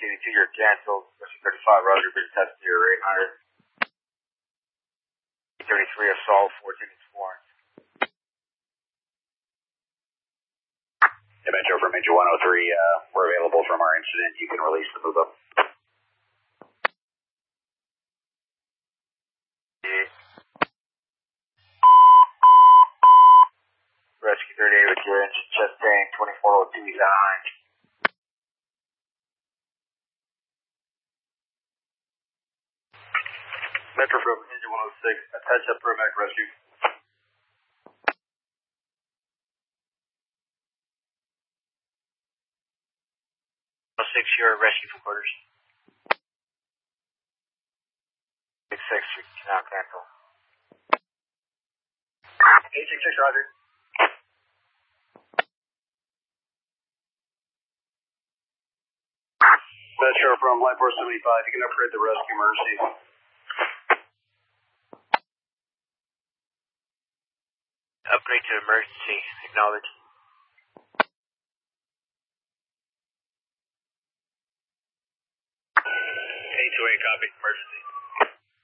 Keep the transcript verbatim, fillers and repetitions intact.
Rescue eighty-two, you're canceled. Rescue thirty-five, Roger, bridge test to your eight hundred. thirty-three, assault, fourteen is Florence. Yeah, Metro from Major one oh three, uh, we're available from our incident. You can release the move up. Rescue thirty-eight with your engine chest tank, twenty-four oh two, he's behind. Metro from Engine one oh six, attach up paramedic rescue. one oh six, you're rescue from quarters. six six, you cannot cancel. eight six six, Roger. Metro from Light Force seventy-five, you can upgrade the rescue emergency. Upgrade to emergency, acknowledge. eight two eight, copy, emergency.